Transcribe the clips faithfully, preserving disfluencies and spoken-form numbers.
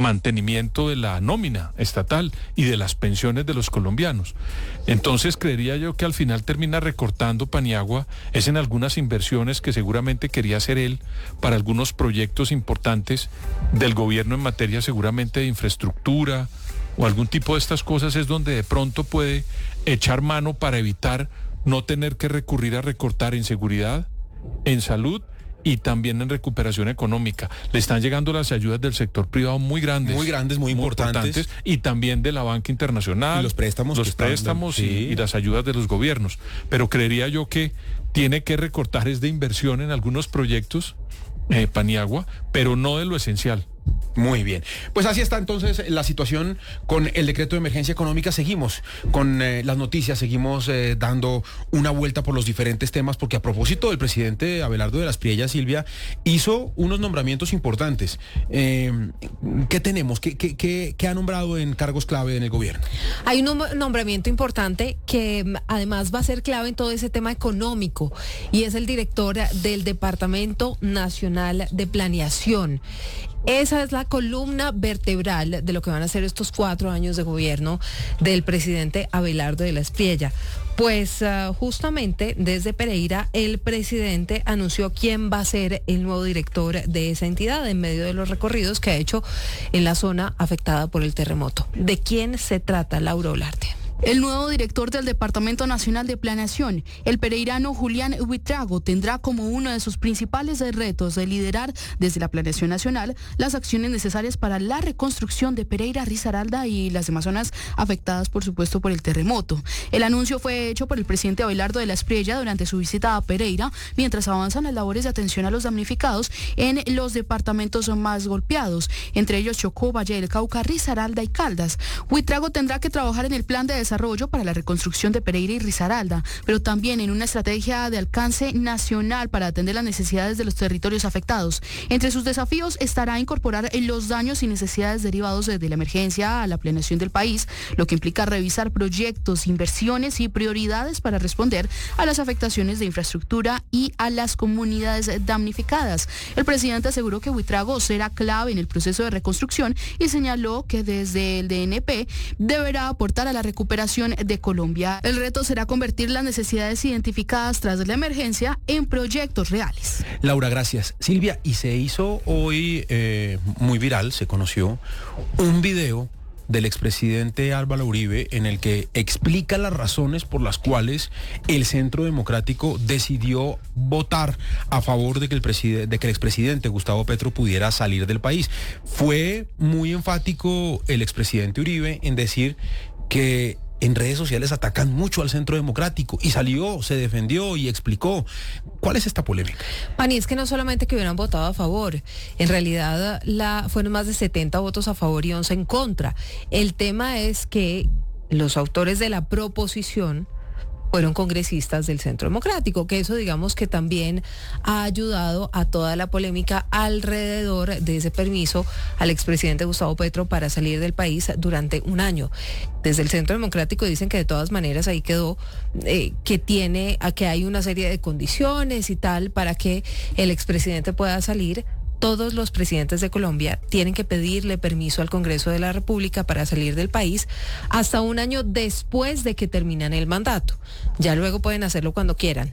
mantenimiento de la nómina estatal y de las pensiones de los colombianos. Entonces creería yo que al final termina recortando Paniagua es en algunas inversiones que seguramente quería hacer él para algunos proyectos importantes del gobierno en materia seguramente de infraestructura o algún tipo de estas cosas, es donde de pronto puede echar mano para evitar no tener que recurrir a recortar en seguridad, en salud y también en recuperación económica. Le están llegando las ayudas del sector privado muy grandes. Muy grandes, muy, muy importantes. importantes. Y también de la banca internacional. Y los préstamos. Los préstamos están, y, sí. y las ayudas de los gobiernos. Pero creería yo que tiene que recortar es de inversión en algunos proyectos, eh, Paniagua, pero no de lo esencial. Muy bien. Pues así está entonces la situación con el decreto de emergencia económica. Seguimos con eh, las noticias, seguimos eh, dando una vuelta por los diferentes temas, porque a propósito del presidente Abelardo de las Priellas, Silvia, hizo unos nombramientos importantes. Eh, ¿Qué tenemos? ¿Qué, qué, qué, qué ha nombrado en cargos clave en el gobierno? Hay un nombramiento importante que además va a ser clave en todo ese tema económico y es el director del Departamento Nacional de Planeación. Esa es la columna vertebral de lo que van a ser estos cuatro años de gobierno del presidente Abelardo de las Priellas. Pues uh, justamente desde Pereira el presidente anunció quién va a ser el nuevo director de esa entidad en medio de los recorridos que ha hecho en la zona afectada por el terremoto. ¿De quién se trata, Laura Olarte? El nuevo director del Departamento Nacional de Planeación, el pereirano Julián Buitrago, tendrá como uno de sus principales retos de liderar desde la planeación nacional las acciones necesarias para la reconstrucción de Pereira, Risaralda y las demás zonas afectadas, por supuesto, por el terremoto. El anuncio fue hecho por el presidente Abelardo de las Priellas durante su visita a Pereira, mientras avanzan las labores de atención a los damnificados en los departamentos más golpeados, entre ellos Chocó, Valle del Cauca, Risaralda y Caldas. Buitrago tendrá que trabajar en el plan de desarrollo para la reconstrucción de Pereira y Risaralda, pero también en una estrategia de alcance nacional para atender las necesidades de los territorios afectados. Entre sus desafíos estará incorporar los daños y necesidades derivados desde la emergencia a la planeación del país, lo que implica revisar proyectos, inversiones y prioridades para responder a las afectaciones de infraestructura y a las comunidades damnificadas. El presidente aseguró que Buitrago será clave en el proceso de reconstrucción y señaló que desde el D N P deberá aportar a la recuperación de Colombia. El reto será convertir las necesidades identificadas tras la emergencia en proyectos reales. Laura, gracias. Silvia, y se hizo hoy eh, muy viral, se conoció un video del expresidente Álvaro Uribe en el que explica las razones por las cuales el Centro Democrático decidió votar a favor de que el preside- de que el expresidente Gustavo Petro pudiera salir del país. Fue muy enfático el expresidente Uribe en decir que en redes sociales atacan mucho al Centro Democrático y salió, se defendió y explicó. ¿Cuál es esta polémica? Pani, es que no solamente que hubieran votado a favor, en realidad la, fueron más de setenta votos a favor y once en contra. El tema es que los autores de la proposición fueron congresistas del Centro Democrático, que eso digamos que también ha ayudado a toda la polémica alrededor de ese permiso al expresidente Gustavo Petro para salir del país durante un año. Desde el Centro Democrático dicen que de todas maneras ahí quedó eh, que tiene, a que hay una serie de condiciones y tal para que el expresidente pueda salir. Todos los presidentes de Colombia tienen que pedirle permiso al Congreso de la República para salir del país hasta un año después de que terminan el mandato. Ya luego pueden hacerlo cuando quieran.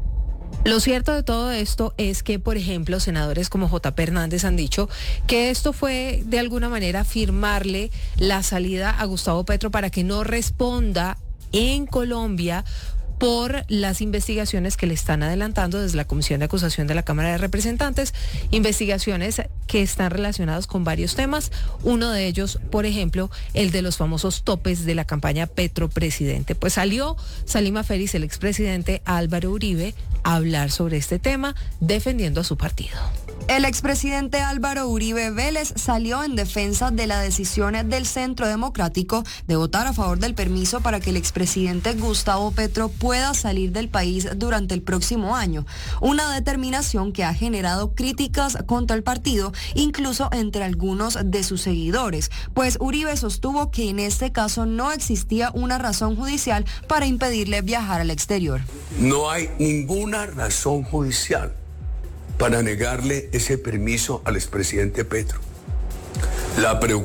Lo cierto de todo esto es que, por ejemplo, senadores como J P Hernández han dicho que esto fue de alguna manera firmarle la salida a Gustavo Petro para que no responda en Colombia por las investigaciones que le están adelantando desde la Comisión de Acusación de la Cámara de Representantes, investigaciones que están relacionadas con varios temas, uno de ellos, por ejemplo, el de los famosos topes de la campaña Petro Presidente. Pues salió Salima Félix, el expresidente Álvaro Uribe, a hablar sobre este tema, defendiendo a su partido. El expresidente Álvaro Uribe Vélez salió en defensa de la decisión del Centro Democrático de votar a favor del permiso para que el expresidente Gustavo Petro pueda salir del país durante el próximo año, una determinación que ha generado críticas contra el partido, incluso entre algunos de sus seguidores, pues Uribe sostuvo que en este caso no existía una razón judicial para impedirle viajar al exterior. No hay ninguna razón judicial para negarle ese permiso al expresidente Petro. La